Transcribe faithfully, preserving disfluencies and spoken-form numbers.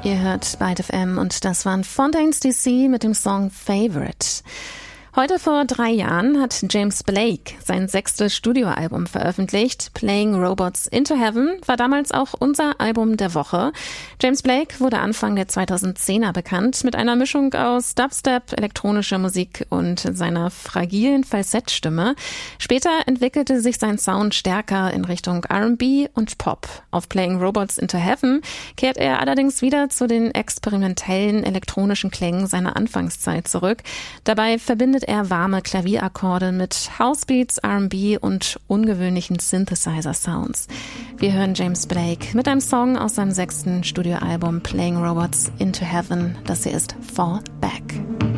Ihr hört Byte F M und das waren Fontaines D C mit dem Song Favorite. Heute vor drei Jahren hat James Blake sein sechstes Studioalbum veröffentlicht. Playing Robots into Heaven war damals auch unser Album der Woche. James Blake wurde Anfang der zweitausendzehner bekannt mit einer Mischung aus Dubstep, elektronischer Musik und seiner fragilen Falsettstimme. Später entwickelte sich sein Sound stärker in Richtung R and B und Pop. Auf Playing Robots into Heaven kehrt er allerdings wieder zu den experimentellen elektronischen Klängen seiner Anfangszeit zurück. Dabei verbindet er warme Klavierakkorde mit Housebeats, R and B und ungewöhnlichen Synthesizer-Sounds. Wir hören James Blake mit einem Song aus seinem sechsten Studioalbum Playing Robots into Heaven. Das hier ist Fall Back.